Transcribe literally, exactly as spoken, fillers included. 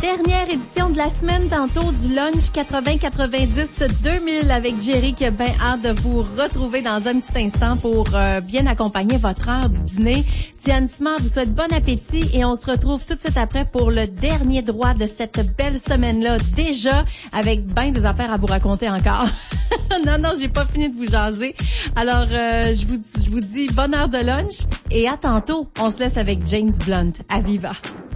dernière édition de la semaine tantôt du lunch quatre-vingts quatre-vingt-dix deux mille avec Jerry qui a bien hâte de vous retrouver dans un petit instant pour euh, bien accompagner votre heure du dîner. Diane Simard vous souhaite bon appétit et on se retrouve tout de suite après pour le dernier droit de cette belle semaine-là déjà avec bien des affaires à vous raconter encore. non, non, j'ai pas fini de vous jaser. Alors, euh, je vous, je vous dis bonne heure de lunch et à tantôt. On se laisse avec James Blunt. À Viva.